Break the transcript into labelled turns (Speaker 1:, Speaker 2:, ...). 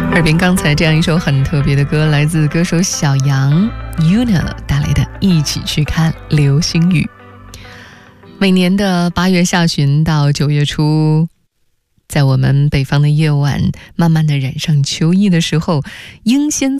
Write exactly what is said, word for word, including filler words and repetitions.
Speaker 1: 耳边刚才这样一首很特别的歌，来自歌手小杨 Yuna 带来的《一起去看流星雨》。每年的八月下旬到九月初，在我们北方的夜晚慢慢的染上秋意的时候，英仙